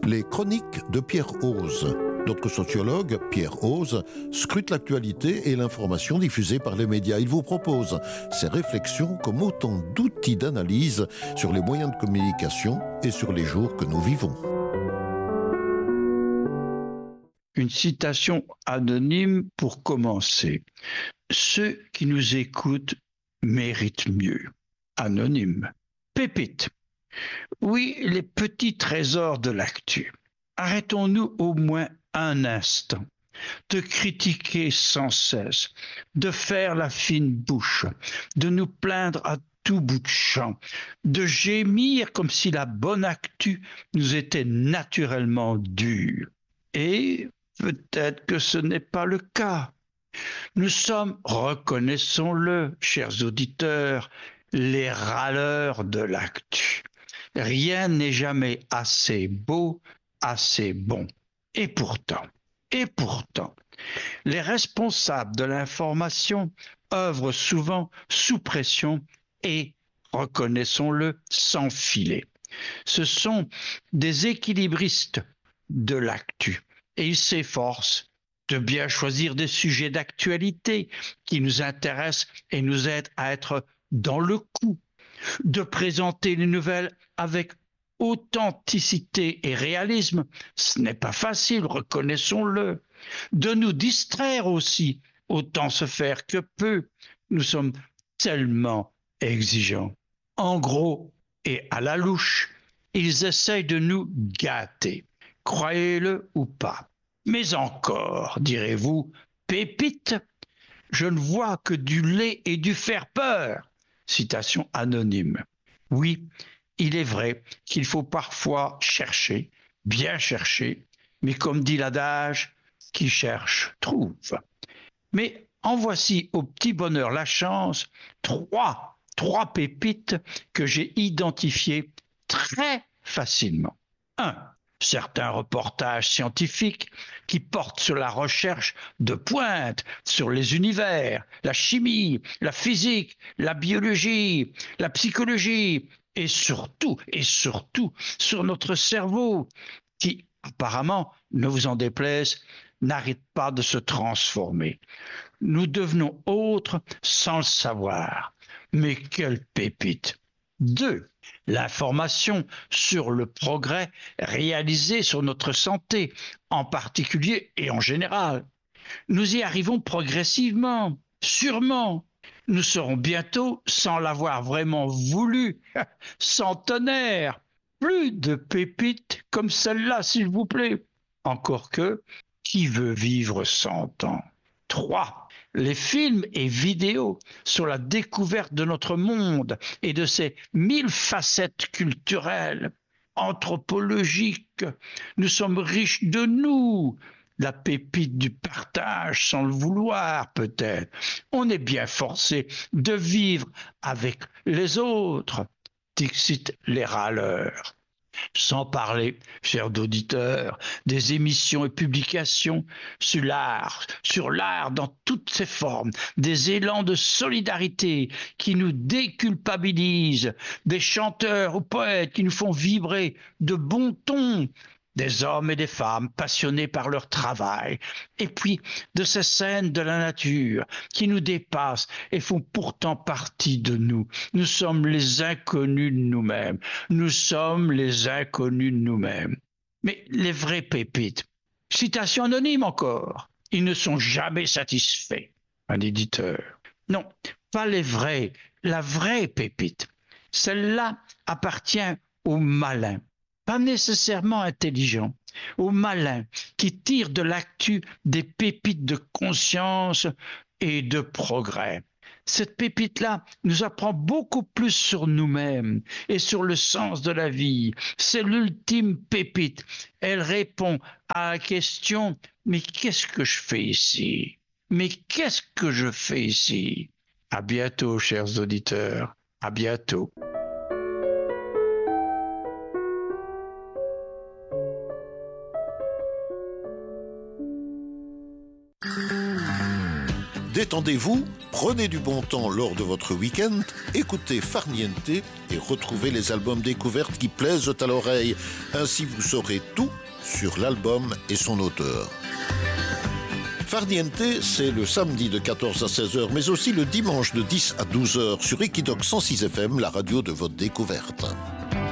Les chroniques de Pierre Ose. Notre sociologue, Pierre Ose, scrute l'actualité et l'information diffusée par les médias. Il vous propose ses réflexions comme autant d'outils d'analyse sur les moyens de communication et sur les jours que nous vivons. Une citation anonyme pour commencer. Ceux qui nous écoutent méritent mieux. Anonyme. Pépite. Oui, les petits trésors de l'actu. Arrêtons-nous au moins un instant de critiquer sans cesse, de faire la fine bouche, de nous plaindre à tout bout de champ, de gémir comme si la bonne actu nous était naturellement due. Et peut-être que ce n'est pas le cas. Nous sommes, reconnaissons-le, chers auditeurs, les râleurs de l'actu. Rien n'est jamais assez beau, assez bon. Et pourtant, les responsables de l'information œuvrent souvent sous pression et, reconnaissons-le, sans filet. Ce sont des équilibristes de l'actu et ils s'efforcent de bien choisir des sujets d'actualité qui nous intéressent et nous aident à être dans le coup, de présenter les nouvelles avec authenticité et réalisme. Ce n'est pas facile, reconnaissons-le. De nous distraire aussi, autant se faire que peut. Nous sommes tellement exigeants. En gros et à la louche, ils essayent de nous gâter, croyez-le ou pas. Mais encore, direz-vous, pépite, je ne vois que du lait et du faire-peur. Citation anonyme. Oui, il est vrai qu'il faut parfois chercher, bien chercher, mais comme dit l'adage, qui cherche trouve. Mais en voici au petit bonheur la chance, trois pépites que j'ai identifiées très facilement. 1. Certains reportages scientifiques qui portent sur la recherche de pointe, sur les univers, la chimie, la physique, la biologie, la psychologie, et surtout sur notre cerveau, qui apparemment, ne vous en déplaise, n'arrête pas de se transformer. Nous devenons autres sans le savoir. Mais quelle pépite! 2. L'information sur le progrès réalisé sur notre santé, en particulier et en général. Nous y arrivons progressivement, sûrement. Nous serons bientôt, sans l'avoir vraiment voulu, centenaires. Plus de pépites comme celle-là, s'il vous plaît. Encore que, qui veut vivre 100 ans? 3. Les films et vidéos sur la découverte de notre monde et de ses 1000 facettes culturelles, anthropologiques. Nous sommes riches de nous. La pépite du partage sans le vouloir, peut-être. On est bien forcé de vivre avec les autres. Dixit les râleurs. Sans parler, chers auditeurs, des émissions et publications sur l'art dans toutes ses formes, des élans de solidarité qui nous déculpabilisent, des chanteurs ou poètes qui nous font vibrer de bon ton, des hommes et des femmes passionnés par leur travail, et puis de ces scènes de la nature qui nous dépassent et font pourtant partie de nous. Nous sommes les inconnus de nous-mêmes. Nous sommes les inconnus de nous-mêmes. Mais les vraies pépites, citation anonyme encore, ils ne sont jamais satisfaits. Un éditeur. Non, pas les vrais, la vraie pépite. Celle-là appartient aux malins. Pas nécessairement intelligent, aux malins qui tirent de l'actu des pépites de conscience et de progrès. Cette pépite-là nous apprend beaucoup plus sur nous-mêmes et sur le sens de la vie. C'est l'ultime pépite. Elle répond à la question « Mais qu'est-ce que je fais ici ? Mais qu'est-ce que je fais ici ?» À bientôt, chers auditeurs. À bientôt. Détendez-vous Prenez du bon temps lors de votre week-end, écoutez Farniente et retrouvez les albums découvertes qui plaisent à l'oreille. Ainsi vous saurez tout sur l'album et son auteur. Farniente, c'est le samedi de 14 à 16h, mais aussi le dimanche de 10 à 12h sur Equidoc 106 FM, la radio de votre découverte.